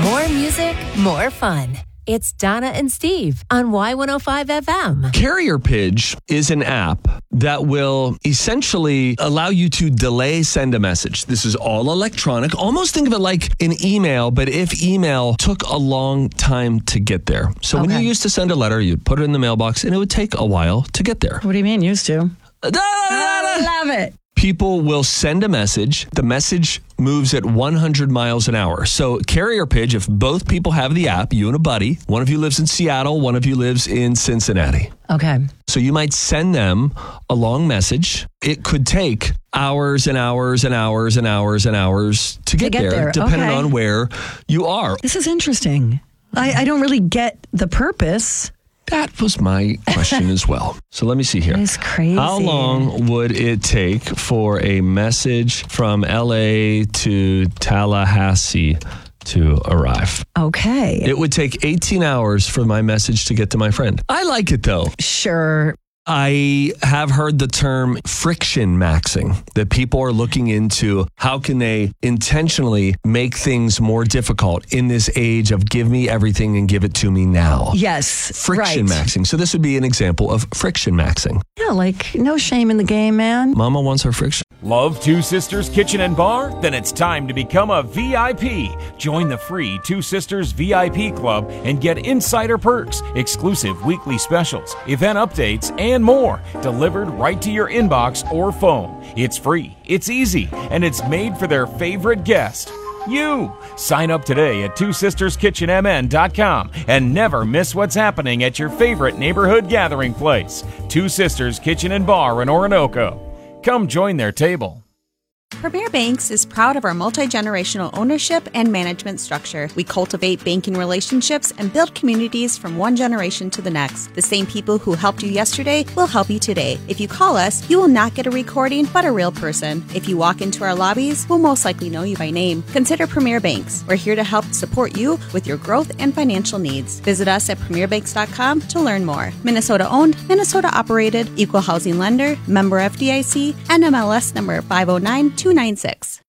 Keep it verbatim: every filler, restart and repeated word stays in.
More music, more fun. It's Donna and Steve on Y one oh five F M. Carrier Pigeon is an app that will essentially allow you to delay send a message. This is all electronic. Almost think of it like an email, but if email took a long time to get there. So okay. when you used to send a letter, you'd put it in the mailbox and it would take a while to get there. What do you mean used to? I love it. People will send a message. The message moves at one hundred miles an hour. So Carrier Pigeon, if both people have the app, you and a buddy, one of you lives in Seattle, one of you lives in Cincinnati. Okay. So you might send them a long message. It could take hours and hours and hours and hours and hours to get, to get there, there, depending okay. on where you are. This is interesting. I, I don't really get the purpose. That was my question as well. So let me see here. It's crazy. How long would it take for a message from L A to Tallahassee to arrive? Okay. It would take eighteen hours for my message to get to my friend. I like it though. Sure. I have heard the term friction maxing, that people are looking into how can they intentionally make things more difficult in this age of give me everything and give it to me now. Yes. Friction right. maxing. So this would be an example of friction maxing. Yeah, like no shame in the game, man. Mama wants her friction. Love Two Sisters Kitchen and Bar? Then it's time to become a V I P. Join the free Two Sisters V I P Club and get insider perks, exclusive weekly specials, event updates, and more delivered right to your inbox or phone. It's free, it's easy, and it's made for their favorite guest, you. Sign up today at two sisters kitchen m n dot com and never miss what's happening at your favorite neighborhood gathering place. Two Sisters Kitchen and Bar in Orinoco. Come join their table. Premier Banks is proud of our multi-generational ownership and management structure. We cultivate banking relationships and build communities from one generation to the next. The same people who helped you yesterday will help you today. If you call us, you will not get a recording, but a real person. If you walk into our lobbies, we'll most likely know you by name. Consider Premier Banks. We're here to help support you with your growth and financial needs. Visit us at premier banks dot com to learn more. Minnesota owned, Minnesota operated, equal housing lender, member F D I C, N M L S number five oh nine two nine six.